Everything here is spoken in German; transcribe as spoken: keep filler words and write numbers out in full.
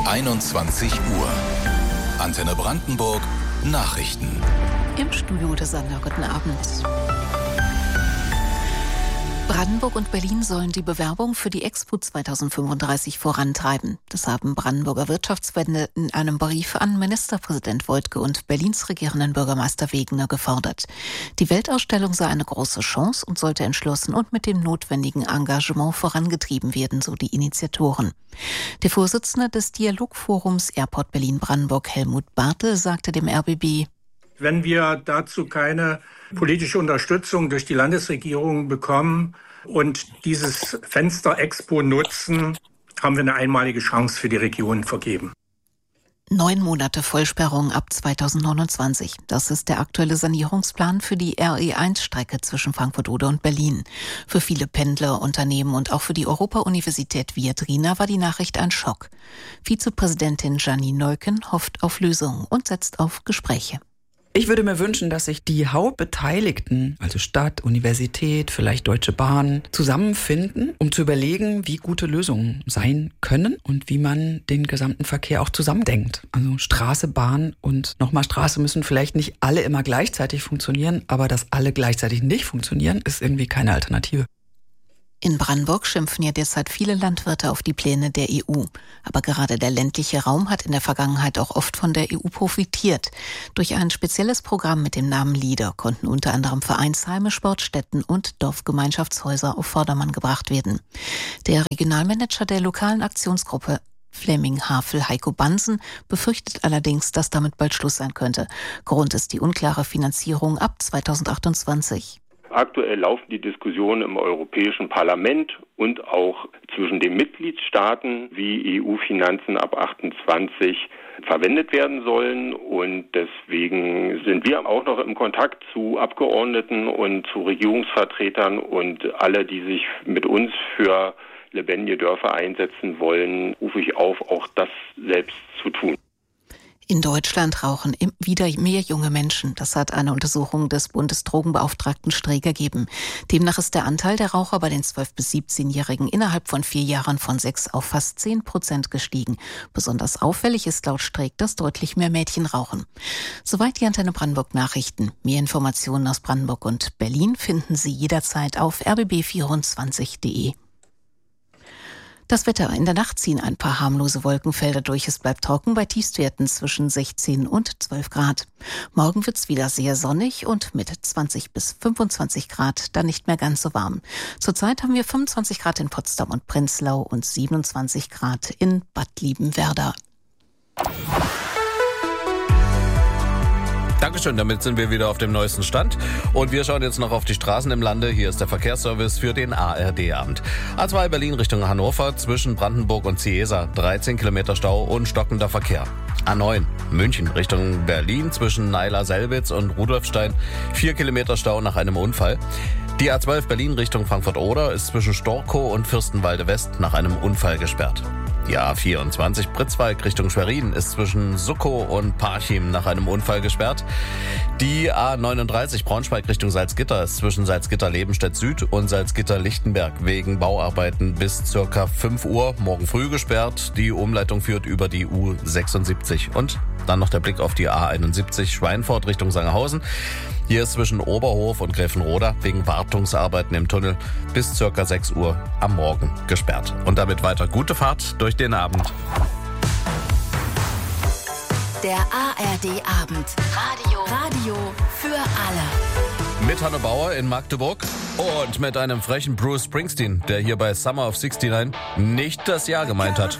einundzwanzig Uhr. Antenne Brandenburg Nachrichten. Im Studio des Sender, guten Abend. Brandenburg und Berlin sollen die Bewerbung für die Expo zweitausendfünfunddreißig vorantreiben. Das haben Brandenburger Wirtschaftsverbände in einem Brief an Ministerpräsident Woidke und Berlins regierenden Bürgermeister Wegener gefordert. Die Weltausstellung sei eine große Chance und sollte entschlossen und mit dem notwendigen Engagement vorangetrieben werden, so die Initiatoren. Der Vorsitzende des Dialogforums Airport Berlin-Brandenburg, Helmut Bartel, sagte dem R B B: Wenn wir dazu keine politische Unterstützung durch die Landesregierung bekommen und dieses Fenster Expo nutzen, haben wir eine einmalige Chance für die Region vergeben. Neun Monate Vollsperrung ab zweitausendneunundzwanzig. Das ist der aktuelle Sanierungsplan für die R E eins Strecke zwischen Frankfurt-Oder und Berlin. Für viele Pendler, Unternehmen und auch für die Europa-Universität Viadrina war die Nachricht ein Schock. Vizepräsidentin Janine Neuken hofft auf Lösungen und setzt auf Gespräche. Ich würde mir wünschen, dass sich die Hauptbeteiligten, also Stadt, Universität, vielleicht Deutsche Bahn, zusammenfinden, um zu überlegen, wie gute Lösungen sein können und wie man den gesamten Verkehr auch zusammendenkt. Also Straße, Bahn und nochmal Straße müssen vielleicht nicht alle immer gleichzeitig funktionieren, aber dass alle gleichzeitig nicht funktionieren, ist irgendwie keine Alternative. In Brandenburg schimpfen ja derzeit viele Landwirte auf die Pläne der E U. Aber gerade der ländliche Raum hat in der Vergangenheit auch oft von der E U profitiert. Durch ein spezielles Programm mit dem Namen LEADER konnten unter anderem Vereinsheime, Sportstätten und Dorfgemeinschaftshäuser auf Vordermann gebracht werden. Der Regionalmanager der lokalen Aktionsgruppe Flemming-Havel, Heiko Bansen, befürchtet allerdings, dass damit bald Schluss sein könnte. Grund ist die unklare Finanzierung ab zweitausendachtundzwanzig. Aktuell laufen die Diskussionen im Europäischen Parlament und auch zwischen den Mitgliedstaaten, wie E U-Finanzen ab achtundzwanzig verwendet werden sollen. Und deswegen sind wir auch noch im Kontakt zu Abgeordneten und zu Regierungsvertretern. Und alle, die sich mit uns für lebendige Dörfer einsetzen wollen, rufe ich auf, auch das selbst zu tun. In Deutschland rauchen wieder mehr junge Menschen. Das hat eine Untersuchung des Bundesdrogenbeauftragten Streeck ergeben. Demnach ist der Anteil der Raucher bei den zwölf- bis siebzehnjährigen innerhalb von vier Jahren von sechs auf fast zehn Prozent gestiegen. Besonders auffällig ist laut Streeck, dass deutlich mehr Mädchen rauchen. Soweit die Antenne Brandenburg Nachrichten. Mehr Informationen aus Brandenburg und Berlin finden Sie jederzeit auf r b b vierundzwanzig punkt d e. Das Wetter. In der Nacht ziehen ein paar harmlose Wolkenfelder durch. Es bleibt trocken bei Tiefstwerten zwischen sechzehn und zwölf Grad. Morgen wird's wieder sehr sonnig und mit zwanzig bis fünfundzwanzig Grad dann nicht mehr ganz so warm. Zurzeit haben wir fünfundzwanzig Grad in Potsdam und Prenzlau und siebenundzwanzig Grad in Bad Liebenwerda. Dankeschön, damit sind wir wieder auf dem neuesten Stand. Und wir schauen jetzt noch auf die Straßen im Lande. Hier ist der Verkehrsservice für den A R D-Abend. A zwei Berlin Richtung Hannover zwischen Brandenburg und Ciesa. dreizehn Kilometer Stau und stockender Verkehr. A neun München Richtung Berlin zwischen Naila-Selbitz und Rudolfstein. vier Kilometer Stau nach einem Unfall. Die A zwölf Berlin Richtung Frankfurt-Oder ist zwischen Storkow und Fürstenwalde West nach einem Unfall gesperrt. Die A vierundzwanzig Pritzwalk Richtung Schwerin ist zwischen Suckow und Parchim nach einem Unfall gesperrt. Die A neununddreißig Braunschweig Richtung Salzgitter ist zwischen Salzgitter-Lebenstedt Süd und Salzgitter-Lichtenberg wegen Bauarbeiten bis circa fünf Uhr morgen früh gesperrt. Die Umleitung führt über die U sechsundsiebzig. Und dann noch der Blick auf die A einundsiebzig Schweinfurt Richtung Sangerhausen. Hier ist zwischen Oberhof und Gräfenroda wegen Wartungsarbeiten im Tunnel bis circa sechs Uhr am Morgen gesperrt. Und damit weiter gute Fahrt durch den Abend. Der A R D-Abend. Radio. Radio für alle. Mit Hanno Bauer in Magdeburg und mit einem frechen Bruce Springsteen, der hier bei Summer of sixty-nine nicht das Jahr gemeint hat.